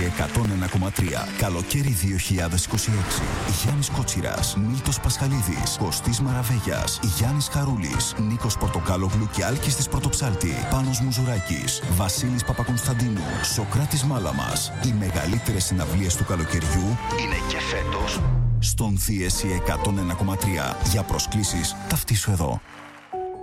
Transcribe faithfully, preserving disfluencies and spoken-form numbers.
εκατόν ένα κόμμα τρία. Καλοκαίρι δύο χιλιάδες είκοσι έξι. Γιάννης Κότσιρας, Μίλτος Πασχαλίδης, Κωστής Μαραβέγιας, Γιάννης Χαρούλης, Νίκος Πορτοκάλογλου και Άλκης της Πρωτοψάλτη, Πάνος Μουζουράκης, Βασίλης Παπακονσταντίνου, Σοκράτης Μάλαμας. Οι μεγαλύτερες συναυλίες του καλοκαιριού είναι και φέτος στον Θίεση εκατόν ένα κόμμα τρία. Για προσκλήσεις ταυτίσου εδώ.